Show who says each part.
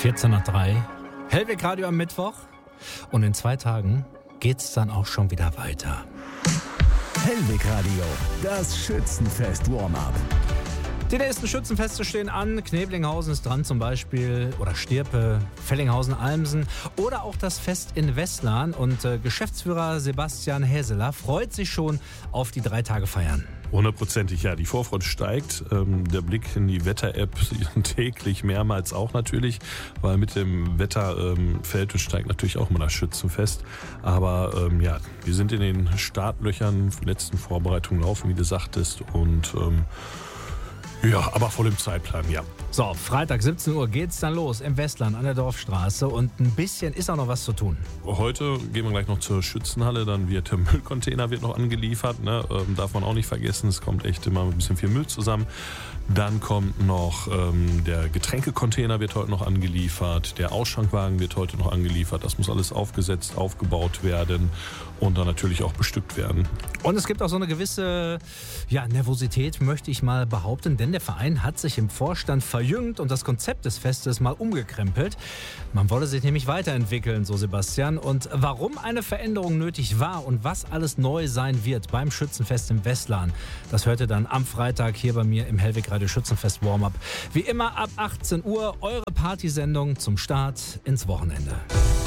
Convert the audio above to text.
Speaker 1: 14 nach 3. Hellweg Radio am Mittwoch. Und in 2 Tagen geht's dann auch schon wieder weiter.
Speaker 2: Hellweg Radio, das Schützenfest Warm-up.
Speaker 1: Die nächsten Schützenfeste stehen an. Kneblinghausen ist dran zum Beispiel. Oder Stirpe, Fellinghausen-Almsen. Oder auch das Fest in Westlarn. Und Geschäftsführer Sebastian Häseler freut sich schon auf die 3 Tage Feiern.
Speaker 3: 100%, ja. Die Vorfreude steigt. Der Blick in die Wetter-App täglich mehrmals auch natürlich, weil mit dem Wetter fällt und steigt natürlich auch immer das Schützenfest. Aber ja, wir sind in den Startlöchern, letzten Vorbereitungen laufen, wie du sagtest. Und ja, aber voll im Zeitplan, ja.
Speaker 1: So, Freitag 17 Uhr geht's dann los im Westland an der Dorfstraße und ein bisschen ist auch noch was zu tun.
Speaker 3: Heute gehen wir gleich noch zur Schützenhalle, dann wird der Müllcontainer noch angeliefert, ne? Darf man auch nicht vergessen, es kommt echt immer ein bisschen viel Müll zusammen. Dann kommt noch der Getränkecontainer wird heute noch angeliefert, der Ausschankwagen wird heute noch angeliefert, das muss alles aufgesetzt, aufgebaut werden und dann natürlich auch bestückt werden.
Speaker 1: Und es gibt auch so eine gewisse Nervosität, möchte ich mal behaupten, denn der Verein hat sich im Vorstand verjüngt und das Konzept des Festes mal umgekrempelt. Man wolle sich nämlich weiterentwickeln, so Sebastian. Und warum eine Veränderung nötig war und was alles neu sein wird beim Schützenfest im Westlarn, das hört ihr dann am Freitag hier bei mir im Hellweg Radio Schützenfest Warm-up. Wie immer ab 18 Uhr eure Partysendung zum Start ins Wochenende.